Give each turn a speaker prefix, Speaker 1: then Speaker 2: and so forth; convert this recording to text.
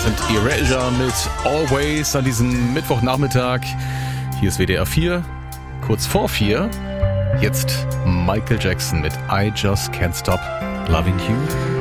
Speaker 1: sind Erasure mit Always an diesem Mittwochnachmittag. Hier ist WDR 4, kurz vor 4. Jetzt Michael Jackson mit I Just Can't Stop Loving You.